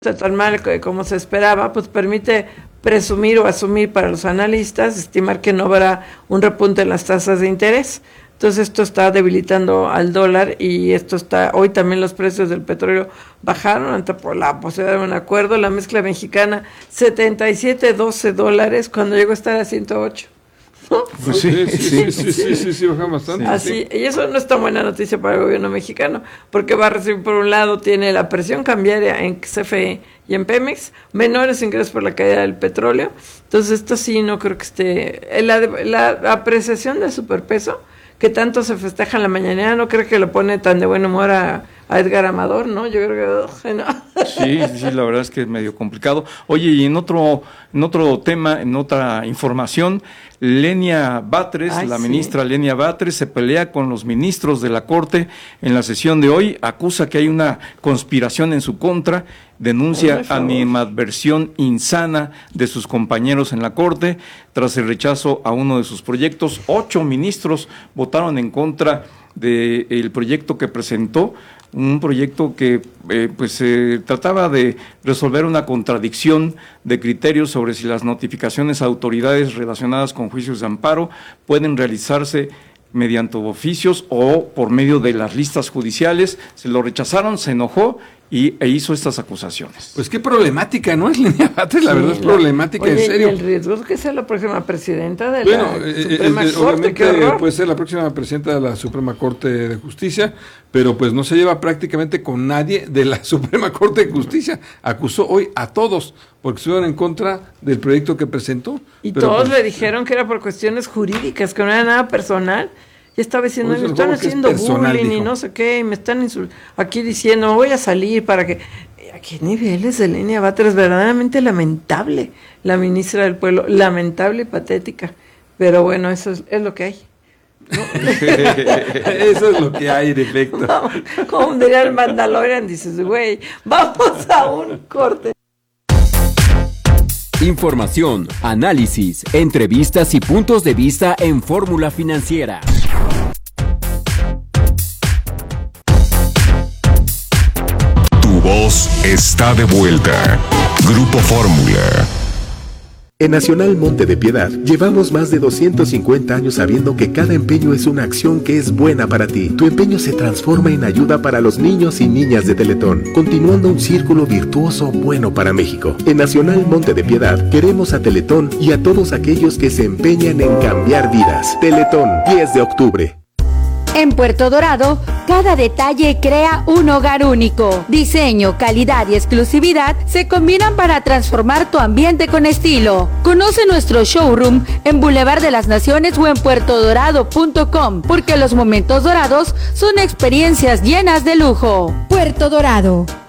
está tan mal como se esperaba, pues permite presumir o asumir para los analistas, estimar que no habrá un repunte en las tasas de interés. Entonces esto está debilitando al dólar y hoy también los precios del petróleo bajaron ante por la posibilidad de un acuerdo. La mezcla mexicana, $77.12 cuando llegó a estar a 108. ¿No? Pues sí, baja bastante. Así, y eso no es tan buena noticia para el gobierno mexicano, porque va a recibir, por un lado, tiene la presión cambiaria en CFE y en Pemex, menores ingresos por la caída del petróleo. Entonces esto sí no creo que esté... La apreciación del superpeso, que tanto se festeja en la mañanera, no creo que lo pone tan de buen humor a Edgar Amador, ¿no? Yo creo que no. Sí, la verdad es que es medio complicado. Oye, y en otro tema, en otra información, Lenia Batres, ministra Lenia Batres, se pelea con los ministros de la Corte en la sesión de hoy, acusa que hay una conspiración en su contra, denuncia animadversión insana de sus compañeros en la Corte, tras el rechazo a uno de sus proyectos. 8 ministros votaron en contra del proyecto que presentó, un proyecto que trataba de resolver una contradicción de criterios sobre si las notificaciones a autoridades relacionadas con juicios de amparo pueden realizarse mediante oficios o por medio de las listas judiciales. Se lo rechazaron, se enojó e hizo estas acusaciones. Pues qué problemática, ¿no? Es Lenia Batres, la verdad es problemática, en serio. ¿Y el riesgo es que sea la próxima presidenta de la Suprema Corte? Obviamente puede ser la próxima presidenta de la Suprema Corte de Justicia, pero pues no se lleva prácticamente con nadie de la Suprema Corte de Justicia. Acusó hoy a todos porque estuvieron en contra del proyecto que presentó. Y todos le dijeron que era por cuestiones jurídicas, que no era nada personal. Ya estaba diciendo, me están haciendo bullying y no sé qué, y me están aquí diciendo, voy a salir para que... ¿A qué niveles de Lenia Batres? Verdaderamente lamentable, la ministra del Pueblo, lamentable y patética. Pero bueno, eso es lo que hay. ¿No? Eso es lo que hay, de efecto. Vamos, como diría el Mandalorian, dices, güey, vamos a un corte. Información, análisis, entrevistas y puntos de vista en Fórmula Financiera. Tu voz está de vuelta. Grupo Fórmula. En Nacional Monte de Piedad llevamos más de 250 años sabiendo que cada empeño es una acción que es buena para ti. Tu empeño se transforma en ayuda para los niños y niñas de Teletón, continuando un círculo virtuoso bueno para México. En Nacional Monte de Piedad queremos a Teletón y a todos aquellos que se empeñan en cambiar vidas. Teletón, 10 de octubre. En Puerto Dorado, cada detalle crea un hogar único. Diseño, calidad y exclusividad se combinan para transformar tu ambiente con estilo. Conoce nuestro showroom en Boulevard de las Naciones o en puertodorado.com, porque los momentos dorados son experiencias llenas de lujo. Puerto Dorado,